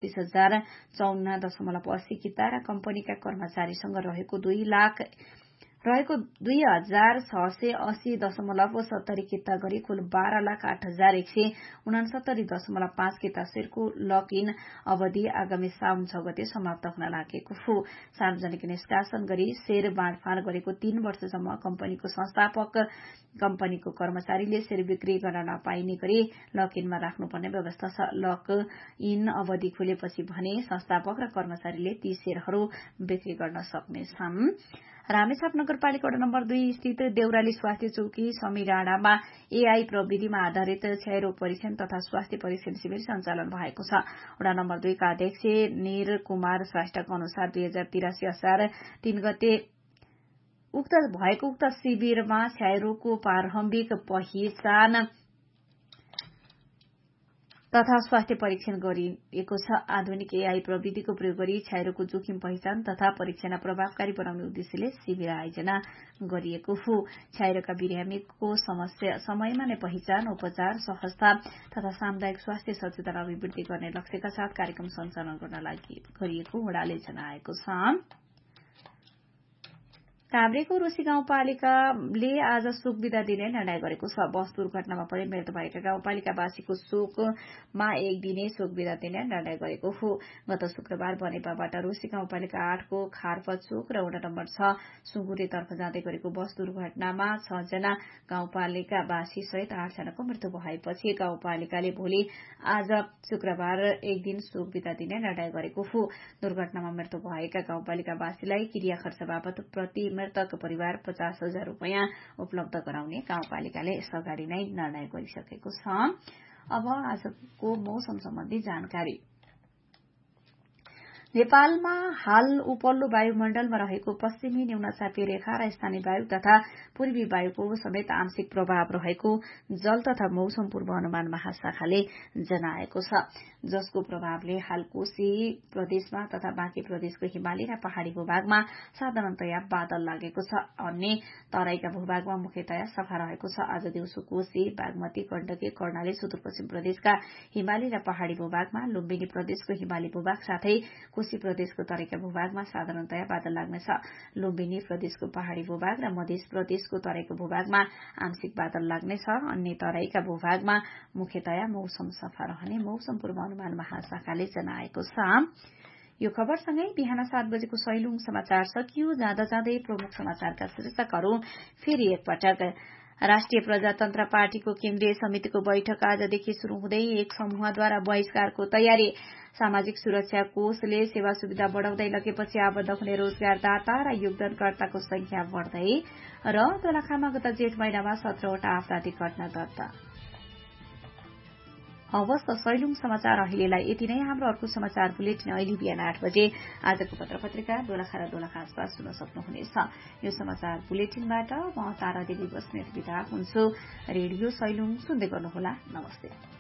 25,054.80 किता र कम्पनीका कर्मचारीसँग रहेको 2,0680.70 किता गरी कुल 12,08,169.5 किता शेयरको लक इन अवधि आगामी साउन 6 गते समाप्त हुन लागेको हो। सार्वजनिक निष्कासन गरी शेयर बाँडफाँड गरेको 3 वर्षसम्म कम्पनीको संस्थापक कम्पनीको कर्मचारीले शेयर बिक्री गर्न नपाइने गरी लक इनमा राख्नुपर्ने व्यवस्था छ। लक इन अवधि खुलेपछि भने संस्थापक र कर्मचारीले ती शेयरहरू बिक्री गर्न सक्नेछन्। रामेछाप नगरपालिका वडा नम्बर 2 स्थित देउराली स्वास्थ्य चौकी समीराडामा एआई प्रविधिमा आधारित क्षयरोग परीक्षण तथा स्वास्थ्य परीक्षण शिविर सञ्चालन भएको छ। वडा नम्बर 2 का अध्यक्ष निर कुमार श्रेष्ठका अनुसार 2083 असार 3 गते उक्त शिविरमा क्षयरोगको प्रारम्भिक पहिचान तथा स्वास्थ्य परीक्षण गरिएको छ। आधुनिक एआई प्रविधिको प्रयोग गरी क्षयरोगको जोखिम पहिचान तथा परीक्षणलाई प्रभावकारी बनाउने उद्देश्यले शिविर आयोजना गरिएको हो। क्षयरोगका बिरामीको समयमा नै पहिचान, उपचार, सहजता तथा सामुदायिक स्वास्थ्य सचेतना अभिवृद्धि गर्ने लक्ष्यका साथ कार्यक्रम सञ्चालन गर्न लागि गरिएको वडाले जनाएको छ। काभ्रेको रोशी गाउँपालिकाले आज शोक विदा दिने निर्णय गरेको छ। बस दुर्घटनामा परि मृत्यु भएका गाउँपालिकावासीको शोकमा एक दिने शोक विदा दिने निर्णय गरेको हो। गत शुक्रबार बनेपाबाट रोशी गाउँपालिका 8 को खारपचोक र वडा नम्बर 6 सुँगुरेतर्फ जाँदै गरेको बस दुर्घटनामा 6 जना गाउँपालिकावासी सहित 8 जनाको मृत्यु भएपछि गाउँपालिकाले भोलि आज शुक्रबार एक दिन शोक विदा दिने निर्णय गरेको हो। दुर्घटनामा मृत्यु भएका गाउँपालिकावासीलाई क्रिया खर्च बापत प्रति मृतक परिवार 50,000 रूपियाँ उपलब्ध गराउने गाउँपालिकाले यसअगाडि नै निर्णय गरिसकेको छ। अब आजको मौसम सम्बन्धी जानकारी। नेपालमा हाल उपल्लो वायुमण्डलमा रहेको पश्चिमी न्यूनचापीय रेखा र स्थानीय वायु तथा पूर्वी वायुको समेत आंशिक प्रभाव रहेको जल तथा मौसम पूर्वानुमान महाशाखाले जनाएको छ, जसको प्रभावले हाल कोशी प्रदेशमा तथा बाँकी प्रदेशको हिमाली र पहाड़ी भूभागमा साधारणतया बादल लागेको छ। अन्य तराईका भूभागमा मुख्यतया सफा रहेको छ। आज दिउँसो कोशी, बागमती, गण्डकी, कर्णाली, सुदूरपश्चिम प्रदेशका हिमाली र पहाड़ी भूभागमा, लुम्बिनी प्रदेशको हिमाली भूभाग साथै कोशी प्रदेशको तराईका भूभागमा साधारणतया बादल लाग्नेछ। लुम्बिनी प्रदेशको पहाड़ी भूभाग र मध्य प्रदेशको तराईको भूभागमा आंशिक बादल लाग्नेछ। अन्य तराईका भूभागमा मुख्यतया मौसम सफा रहने मौसम पूर्वानुमान महाशाखाले जनाएको छ। यो खबरसँगै बिहान 7 बजेको सैलुङ समाचार सकियो। जाँदा जाँदै प्रमुख समाचारका शीर्षकहरू फेरि एकपटक। राष्ट्रिय प्रजातन्त्र पार्टीको केन्द्रीय समितिको बैठक आजदेखि शुरू हुँदै एक समूहद्वारा बहिष्कारको तयारी। सामाजिक सुरक्षा कोषले सेवा सुविधा बढ़ाउँदै लगेपछि आबद्ध हुने रोजगारदाता र योगदानकर्ताको संख्या बढ़दै र दोलखामा गत जेठ महिनामा 17वटा आपराधिक घटना दर्ता। हवस् त सैलुङ समाचार अहिलेलाई यति नै। हाम्रो अर्को समाचार बुलेटिन अहिले बिहान 8 बजे आजको पत्रपत्रिका दोलखा र दोलखा आसपास सुन्न सक्नुहुनेछ। यो समाचार बुलेटिनबाट म तारा देवी बस्नेत बिदा हुन्छु। रेडियो सैलुङ सुन्दै गर्नुहोला। नमस्ते।